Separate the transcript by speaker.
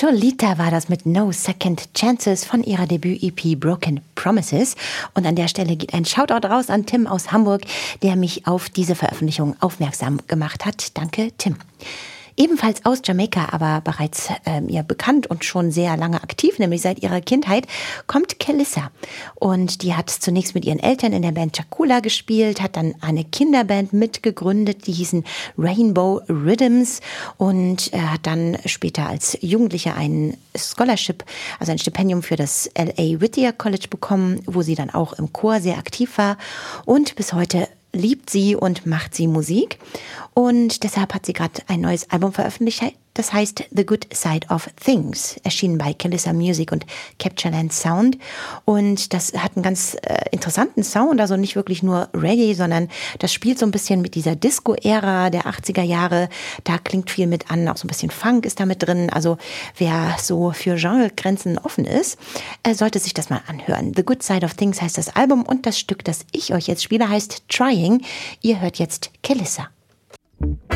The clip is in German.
Speaker 1: Cholita war das mit No Second Chances von ihrer Debüt-EP Broken Promises. Und an der Stelle geht ein Shoutout raus an Tim aus Hamburg, der mich auf diese Veröffentlichung aufmerksam gemacht hat. Danke, Tim. Ebenfalls aus Jamaika, aber bereits ihr bekannt und schon sehr lange aktiv, nämlich seit ihrer Kindheit, kommt Kelissa. Und die hat zunächst mit ihren Eltern in der Band Chakula gespielt, hat dann eine Kinderband mitgegründet, die hießen Rainbow Rhythms und hat dann später als Jugendliche ein Scholarship, also ein Stipendium für das L.A. Whittier College bekommen, wo sie dann auch im Chor sehr aktiv war und bis heute liebt sie und macht sie Musik. Und deshalb hat sie gerade ein neues Album veröffentlicht, das heißt The Good Side of Things, erschienen bei Kelissa Music und Captureland Sound. Und das hat einen ganz interessanten Sound, also nicht wirklich nur Reggae, sondern das spielt so ein bisschen mit dieser Disco-Ära der 80er Jahre. Da klingt viel mit an, auch so ein bisschen Funk ist da mit drin. Also wer so für Genregrenzen offen ist, sollte sich das mal anhören. The Good Side of Things heißt das Album und das Stück, das ich euch jetzt spiele, heißt Trying. Ihr hört jetzt Kelissa.